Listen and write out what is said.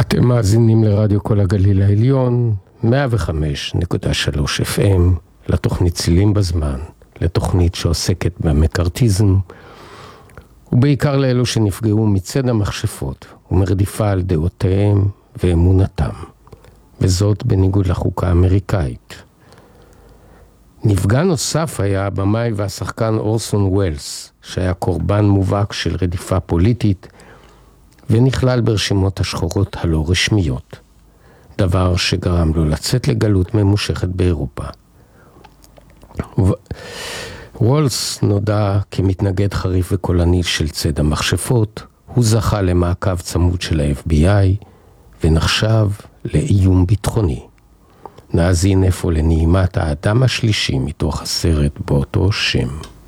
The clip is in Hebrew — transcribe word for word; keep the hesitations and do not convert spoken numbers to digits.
אתם מאזינים לרדיו כל הגליל העליון, מאה וחמש נקודה שלוש אף אם, לתוכנית צילים בזמן, לתוכנית שעוסקת במקארתיזם, ובעיקר לאלו שנפגעו מצד המכשפות ומרדיפה על דעותיהם ואמונתם, וזאת בניגוד לחוקה האמריקאית. נפגע נוסף היה הבמאי והשחקן אורסון וולס, שהיה קורבן מובהק של רדיפה פוליטית, ונכלל ברשימות השחורות הלא רשמיות, דבר שגרם לו לצאת לגלות ממושכת באירופה. וולס נודע כמתנגד חריף וקולני של צד המכשפות, הוא זכה למעקב צמוד של ה-אף בי איי, ונחשב לאיום ביטחוני. נאזין אפוא לנעימת האדם השלישי מתוך הסרט באותו שם.